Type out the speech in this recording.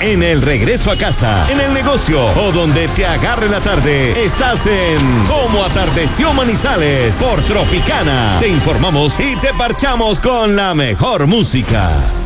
en el regreso a casa, en el negocio o donde te agarre la tarde. Estás en Cómo Atardeció Manizales por Tropicana. Te informamos y te parchamos con la mejor música.